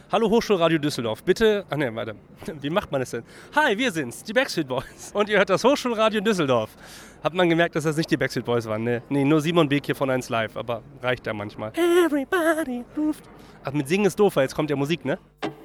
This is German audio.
Hallo Hochschulradio Düsseldorf, bitte... Ach ne, warte, wie macht man das denn? Hi, wir sind's, die Backstreet Boys. Und ihr hört das Hochschulradio Düsseldorf. Hat man gemerkt, dass das nicht die Backstreet Boys waren, ne? Nee, nur Simon Beek hier von 1 Live, aber reicht ja manchmal. Everybody moved. Ach, mit Singen ist doof, weil jetzt kommt ja Musik, ne?